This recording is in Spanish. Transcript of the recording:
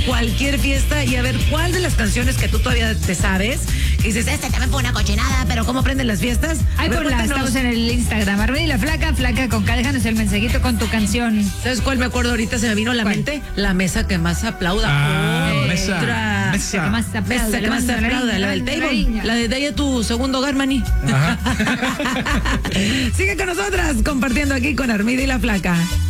cualquier fiesta y a ver cuál de las canciones que tú todavía te sabes, que dices, también fue una cochinada, pero ¿cómo prenden las fiestas? Ahí por la, estamos en el Instagram, Armida y la Flaca, Flaca con K, déjanos el mensajito con tu canción. ¿Sabes cuál me acuerdo ahorita? Se me vino a la mente, la mesa que más aplauda. Mesa que más aplauda, la del table, la de Daya, tu segundo hogar, maní. Sigue con nosotras compartiendo aquí con Armida y la Flaca.